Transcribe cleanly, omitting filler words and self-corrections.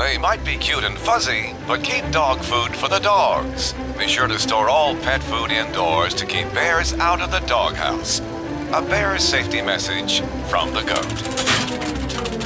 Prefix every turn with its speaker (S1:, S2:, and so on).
S1: They might be cute and fuzzy, but keep dog food for the dogs. Be sure to store all pet food indoors to keep bears out of the doghouse. A bear safety message from the GOAT.